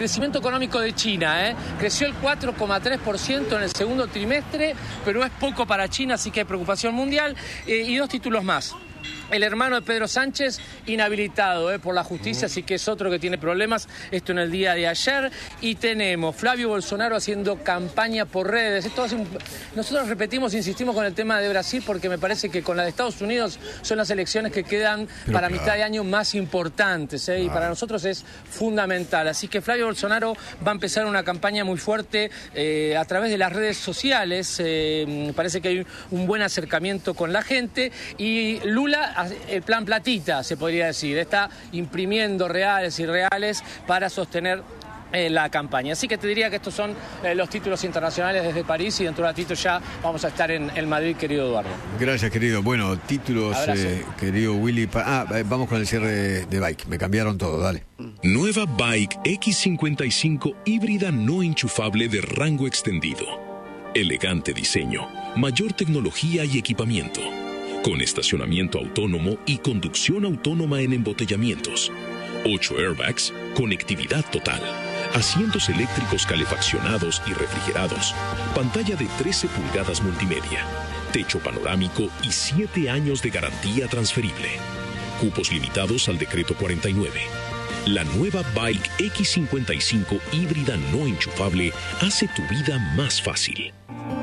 Crecimiento económico de China, creció el 4,3% en el segundo trimestre, pero es poco para China, así que hay preocupación mundial. Y dos títulos más. El hermano de Pedro Sánchez inhabilitado por la justicia, así que es otro que tiene problemas, esto en el día de ayer. Y tenemos Flavio Bolsonaro haciendo campaña por redes. Nosotros repetimos, insistimos con el tema de Brasil porque me parece que con la de Estados Unidos son las elecciones que quedan para mitad de año más importantes, y para nosotros es fundamental. Así que Flavio Bolsonaro va a empezar una campaña muy fuerte a través de las redes sociales. Parece que hay un buen acercamiento con la gente. Y Lula, el plan platita, se podría decir, está imprimiendo reales y irreales para sostener la campaña. Así que te diría que estos son los títulos internacionales desde París, y dentro de un ratito ya vamos a estar en Madrid, querido Eduardo. Gracias, querido. Bueno, títulos, querido Willy. Vamos con el cierre de Bike. Me cambiaron todo, dale. Nueva Bike X55 híbrida no enchufable de rango extendido. Elegante diseño, mayor tecnología y equipamiento. Con estacionamiento autónomo y conducción autónoma en embotellamientos. 8 airbags, conectividad total. Asientos eléctricos calefaccionados y refrigerados. Pantalla de 13 pulgadas multimedia. Techo panorámico y 7 años de garantía transferible. Cupos limitados al decreto 49. La nueva Bike X55 híbrida no enchufable hace tu vida más fácil.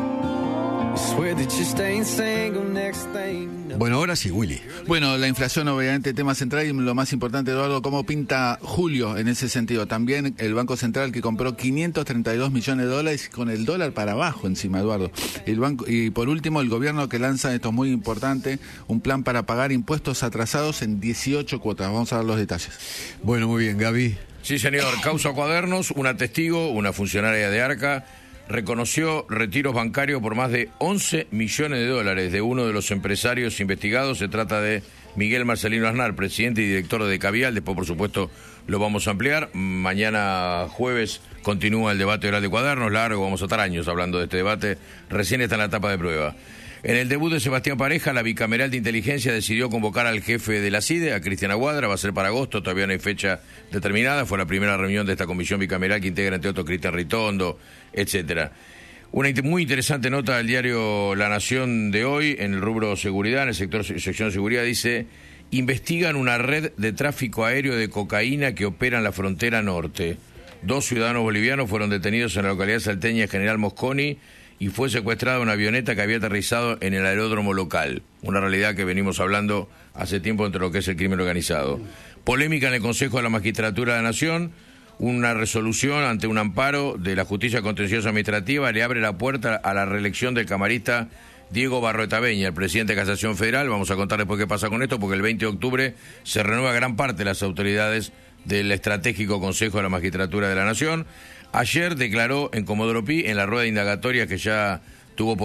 Bueno, ahora sí, Willy. Bueno, la inflación obviamente tema central, y lo más importante, Eduardo, cómo pinta julio en ese sentido. También el Banco Central, que compró 532 millones de dólares con el dólar para abajo encima, Eduardo. Y por último, el gobierno que lanza, esto es muy importante, un plan para pagar impuestos atrasados en 18 cuotas. Vamos a ver los detalles. Bueno, muy bien, Gaby. Sí, señor. Causa Cuadernos, una testigo, una funcionaria de Arca, reconoció retiros bancarios por más de 11 millones de dólares de uno de los empresarios investigados. Se trata de Miguel Marcelino Aznar, presidente y director de Cavial. Después, por supuesto, lo vamos a ampliar. Mañana jueves continúa el debate oral de Cuadernos, largo, vamos a estar años hablando de este debate. Recién está en la etapa de prueba. En el debut de Sebastián Pareja, la bicameral de inteligencia decidió convocar al jefe de la CIDE, a Cristian Aguadra. Va a ser para agosto, todavía no hay fecha determinada. Fue la primera reunión de esta comisión bicameral que integra, entre otros, Cristian Ritondo, etcétera. Una muy interesante nota del diario La Nación de hoy, en el rubro seguridad, en el sección seguridad, dice: investigan una red de tráfico aéreo de cocaína que opera en la frontera norte. 2 ciudadanos bolivianos fueron detenidos en la localidad salteña General Mosconi, y fue secuestrada una avioneta que había aterrizado en el aeródromo local. Una realidad que venimos hablando hace tiempo entre lo que es el crimen organizado. Polémica en el Consejo de la Magistratura de la Nación. Una resolución ante un amparo de la Justicia Contenciosa Administrativa le abre la puerta a la reelección del camarista Diego Barroeta Beña, el presidente de Casación Federal. Vamos a contar después qué pasa con esto, porque el 20 de octubre se renueva gran parte de las autoridades del estratégico Consejo de la Magistratura de la Nación. Ayer declaró en Comodoro Pi, en la rueda de indagatoria que ya tuvo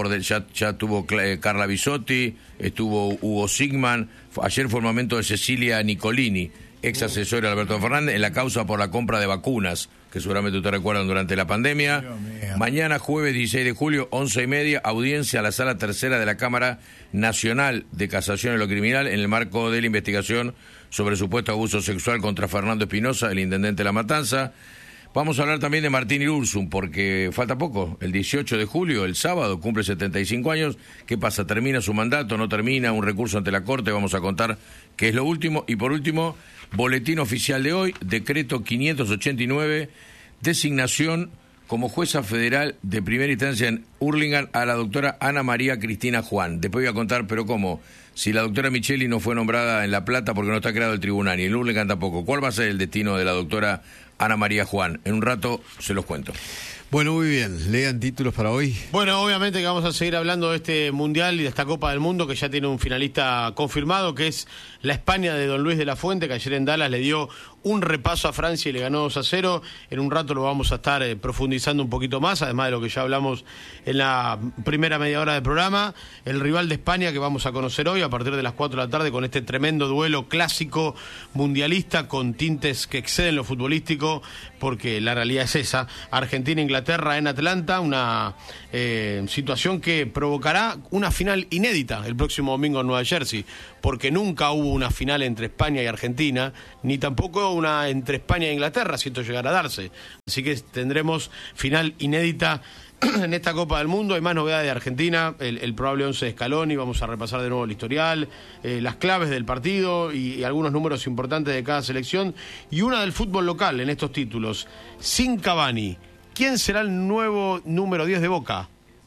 Carla Bisotti, estuvo Hugo Sigman. Ayer fue el momento de Cecilia Nicolini, ex asesora de Alberto Fernández, en la causa por la compra de vacunas, que seguramente ustedes recuerdan durante la pandemia. Mañana, jueves 16 de julio, 11:30, audiencia a la Sala Tercera de la Cámara Nacional de Casación en lo Criminal, en el marco de la investigación sobre supuesto abuso sexual contra Fernando Espinosa, el intendente de La Matanza. Vamos a hablar también de Martín Irurzun, porque falta poco. El 18 de julio, el sábado, cumple 75 años. ¿Qué pasa? ¿Termina su mandato? ¿No termina? ¿Un recurso ante la Corte? Vamos a contar qué es lo último. Y por último, boletín oficial de hoy, decreto 589, designación como jueza federal de primera instancia en Hurlingham a la doctora Ana María Cristina Juan. Después voy a contar, pero ¿cómo? Si la doctora Micheli no fue nombrada en La Plata porque no está creado el tribunal, y en Hurlingham tampoco, ¿cuál va a ser el destino de la doctora Ana María Juan? En un rato se los cuento. Bueno, muy bien. Lean títulos para hoy. Bueno, obviamente que vamos a seguir hablando de este Mundial y de esta Copa del Mundo, que ya tiene un finalista confirmado, que es la España de Don Luis de la Fuente, que ayer en Dallas le dio un repaso a Francia y le ganó 2-0. En un rato lo vamos a estar profundizando un poquito más, además de lo que ya hablamos en la primera media hora del programa. El rival de España que vamos a conocer hoy a partir de las 4 de la tarde, con este tremendo duelo clásico mundialista con tintes que exceden lo futbolístico digo porque la realidad es esa. Argentina-Inglaterra en Atlanta, una situación que provocará una final inédita el próximo domingo en Nueva Jersey, porque nunca hubo una final entre España y Argentina, ni tampoco una entre España e Inglaterra, si esto llegara a darse. Así que tendremos final inédita en esta Copa del Mundo. Hay más novedades de Argentina, el probable 11 de Scaloni, vamos a repasar de nuevo el historial, las claves del partido y algunos números importantes de cada selección, y una del fútbol local en estos títulos. Sin Cavani, ¿quién será el nuevo número 10 de Boca?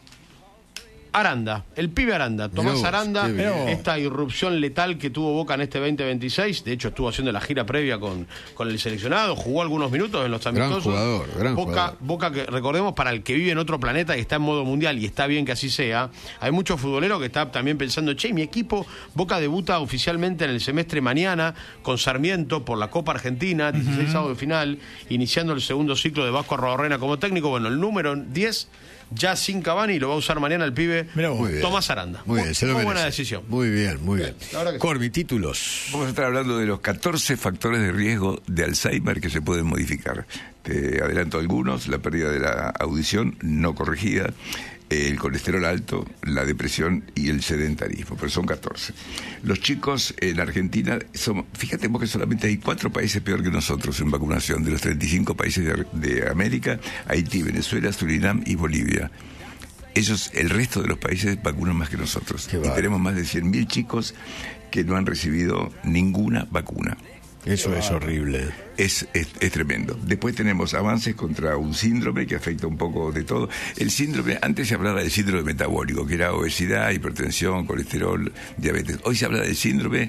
Aranda, el pibe Aranda, Tomás Aranda, esta irrupción letal que tuvo Boca en este 2026, de hecho estuvo haciendo la gira previa con el seleccionado, jugó algunos minutos en los amistosos. Gran jugador. Boca, que recordemos, para el que vive en otro planeta y está en modo mundial, y está bien que así sea, hay muchos futboleros que están también pensando, mi equipo, Boca debuta oficialmente en el semestre mañana con Sarmiento por la Copa Argentina, 16 de final, iniciando el segundo ciclo de Vasco Arrobarrena como técnico. Bueno, el número 10 ya sin Cavani, lo va a usar mañana el pibe Tomás Aranda. Muy bien, se lo merece. Buena decisión. Muy bien. Corby, títulos. Vamos a estar hablando de los 14 factores de riesgo de Alzheimer que se pueden modificar. Te adelanto algunos: la pérdida de la audición no corregida, el colesterol alto, la depresión y el sedentarismo, pero son 14. Los chicos en Argentina, fíjate vos que solamente hay 4 países peor que nosotros en vacunación. De los 35 países de América, Haití, Venezuela, Surinam y Bolivia. Ellos, el resto de los países, vacunan más que nosotros. Y tenemos más de 100.000 chicos que no han recibido ninguna vacuna. Eso es horrible. Es tremendo. Después tenemos avances contra un síndrome que afecta un poco de todo. El síndrome, antes se hablaba del síndrome metabólico, que era obesidad, hipertensión, colesterol, diabetes. Hoy se habla del síndrome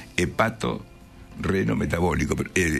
hepato-reno-metabólico,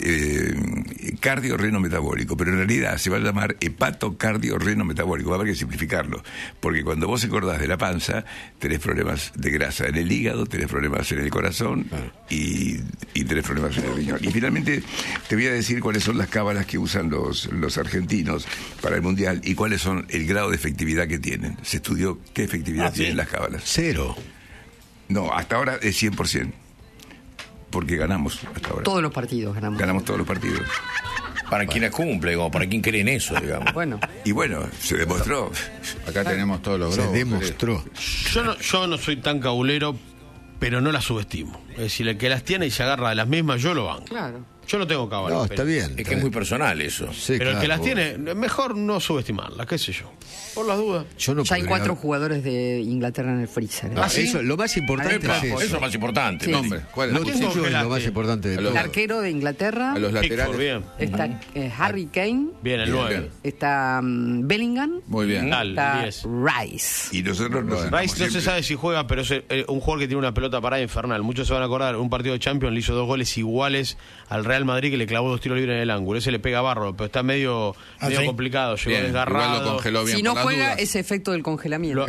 cardio-reno-metabólico, pero en realidad se va a llamar hepato-cardio-reno-metabólico. Va a haber que simplificarlo, porque cuando vos engordás de la panza, tenés problemas de grasa en el hígado, tenés problemas en el corazón y tenés problemas en el riñón. Y finalmente te voy a decir cuáles son las cábalas que usan los argentinos para el Mundial y cuáles son el grado de efectividad que tienen. Se estudió qué efectividad tienen las cábalas. 0. No, hasta ahora es 100%. Porque ganamos hasta ahora. Todos los partidos ganamos. Ganamos todos los partidos. Para quienes cumplen, como para quien cree en eso, digamos. Bueno. Y bueno, se demostró. Acá tenemos todos los globos. Se demostró. Yo no soy tan cabulero, pero no las subestimo. Es decir, el que las tiene y se agarra de las mismas, yo lo banco. Claro. Yo no tengo cabal. No, está bien. Es que es muy personal eso. Sí, pero el que las claro. tiene, mejor no subestimarlas, qué sé yo. Por las dudas. Yo no Ya hay podría- 4 jugadores de Inglaterra en el freezer. No, eso, lo más importante Adentro. es Eso es lo más importante. Sí. ¿no? Nombre, ¿cuál es? Los quién títulos es lo congelaste? más importante de A los El todo. arquero de Inglaterra A los Pickford, laterales. bien. está Harry Kane, Bien, el Bien, 9. bien. está Bellingham, Muy bien. Dale, está 10. Rice. Y nosotros nos Rice no siempre- se sabe si juega, pero es un jugador que tiene una pelota parada infernal. Muchos se van a acordar, un partido de Champions le hizo 2 goles iguales al Real Madrid, que le clavó 2 tiros libres en el ángulo. Ese le pega barro, pero está medio ¿sí? complicado, llegó Bien, igual desgarrado. lo congeló bien. Si no por las juega, dudas. ese efecto del congelamiento.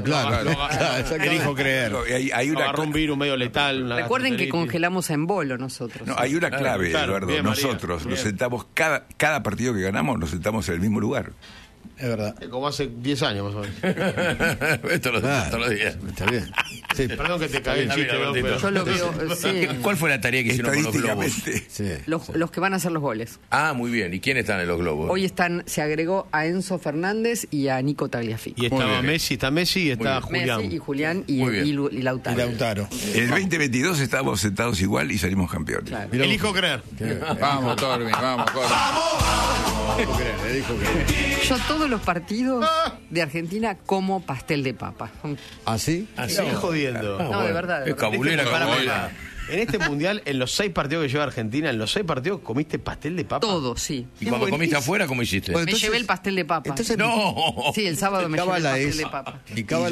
Elijo creer. Hay una Agarró un virus medio letal. una Recuerden que gastroenteritis. congelamos en bolo nosotros. No, hay una clave, claro, Eduardo. bien, María, Nosotros bien. nos sentamos, cada partido que ganamos, nos sentamos en el mismo lugar. Es verdad. Como hace 10 años más o menos. Esto lo Claro. todos los días. Está bien. Sí, Perdón que te cagué el Está bien, chiste, ¿no? Albertito. Pero- Yo lo veo, sí, ¿Cuál fue la tarea que hicieron con los globos? Estadísticamente. sí. los que van a hacer los goles. Ah, muy bien. ¿Y quiénes están en los globos? Hoy se agregó a Enzo Fernández y a Nico Tagliafico. Y estaba bien. Messi, está Messi y está Julián. Messi y Julián y, Muy bien. y Lautaro. Y Lautaro. En el 2022 estábamos sentados igual y salimos campeones. Claro. Elijo creer. Vamos, Corbin, vamos, Corbin. Yo todos los partidos de Argentina como pastel de papa. ¿Ah, sí? Sigue jodiendo. No, de verdad. de Es verdad. cabulera, Pará, cabulera. pará. En este mundial, en los 6 partidos que lleva Argentina, en los 6 partidos comiste pastel de papa. Todo, sí. ¿Y cuando comiste afuera, cómo hiciste? Bueno, Me entonces- llevé el pastel de papa. Entonces, ¡No! Sí, el sábado me mi llevé el cábala pastel es. de papa.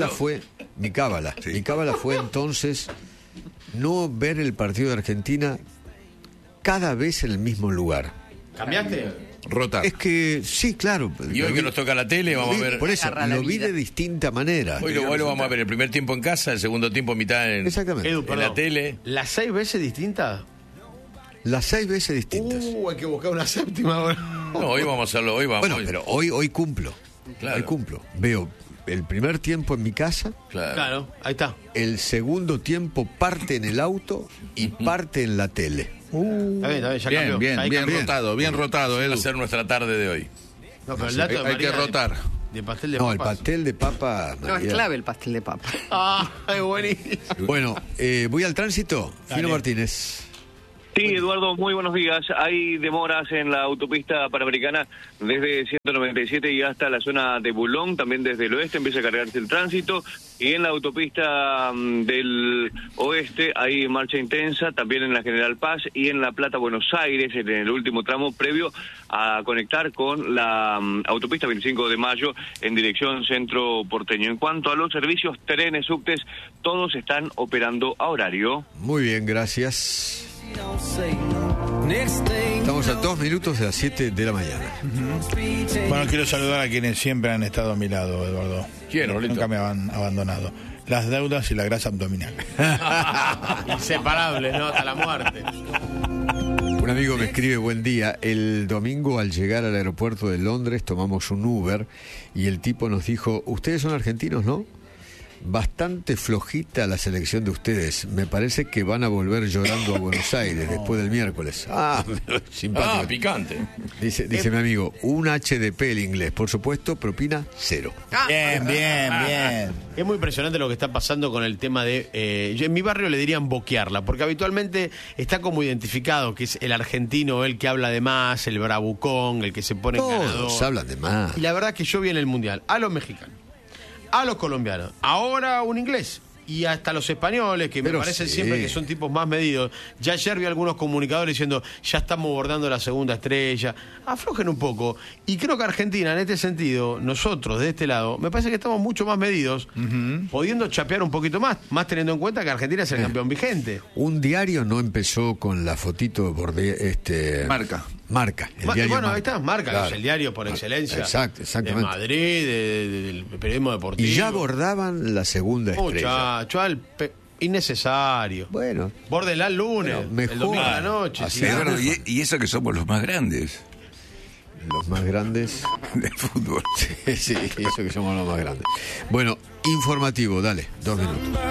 Mi cábala fue entonces no ver el partido de Argentina cada vez en el mismo lugar. ¿Cambiaste? Rotar. Es que, sí, claro. Y hoy que nos toca la tele, lo vamos a vi- ver. Por eso, Agarra la lo vi vida. de distinta manera. Hoy lo vamos a ver el primer tiempo en casa, el segundo tiempo mitad en, Exactamente. Edu, en perdón. la tele. ¿Las 6 veces distintas? Las 6 veces distintas. Hay que buscar una séptima ahora. No, hoy vamos a hacerlo, hoy vamos. Bueno, hoy. pero hoy cumplo. Claro. Hoy cumplo. Veo el primer tiempo en mi casa, Claro, ahí está. el segundo tiempo parte en el auto y parte en la tele. Está bien, ya cambió. Bien rotado, Va Edu. a ser nuestra tarde de hoy. No, pero el dato de Hay que María rotar. de pastel de No, papas. el pastel de papa. No, es clave el pastel de papa. Es buenísimo. Bueno, voy al tránsito. Fino Martínez. Sí, Eduardo, muy buenos días. Hay demoras en la autopista Panamericana desde 197 y hasta la zona de Bulón. También desde el oeste empieza a cargarse el tránsito. Y en la autopista del oeste hay marcha intensa, también en la General Paz y en La Plata, Buenos Aires, en el último tramo previo a conectar con la autopista 25 de Mayo en dirección centro porteño. En cuanto a los servicios, trenes, subtes, todos están operando a horario. Muy bien, gracias. Estamos a 2 minutos de las 7 de la mañana. Bueno, quiero saludar a quienes siempre han estado a mi lado, Eduardo. ¿Quién, Rolito? Nunca me han abandonado. Las deudas y la grasa abdominal. Inseparable, ¿no? Hasta la muerte. Un amigo me escribe, buen día, el domingo al llegar al aeropuerto de Londres tomamos un Uber y el tipo nos dijo, ustedes son argentinos, ¿no? Bastante flojita la selección de ustedes. Me parece que van a volver llorando a Buenos Aires después del miércoles. Simpático. Picante. Dice mi amigo, un HDP el inglés, por supuesto, propina 0. Bien. Es muy impresionante lo que está pasando con el tema de... yo en mi barrio le dirían boquearla, porque habitualmente está como identificado que es el argentino, el que habla de más, el bravucón, el que se pone ganador. Todos hablan de más. Y la verdad que yo vi en el Mundial a los mexicanos, a los colombianos, ahora un inglés y hasta los españoles, que me parecen siempre que son tipos más medidos. Ya ayer vi algunos comunicadores diciendo, ya estamos bordando la segunda estrella. Aflojen un poco. Y creo que Argentina, en este sentido, nosotros de este lado, me parece que estamos mucho más medidos, pudiendo chapear un poquito más teniendo en cuenta que Argentina es el campeón vigente. Un diario no empezó con la fotito Marca. El diario bueno, Marca. ahí está, Marca, Claro. que es el diario por excelencia. Exactamente. De Madrid, del periodismo deportivo. Y ya bordaban la segunda estrella. Innecesario. Bueno. Bórdenla el lunes, mejor. el domingo a la noche. Así sí. es. Bueno, y eso que somos los más grandes Los más grandes. del fútbol. Sí, eso que somos los más grandes. Bueno, informativo, dale, 2 minutos.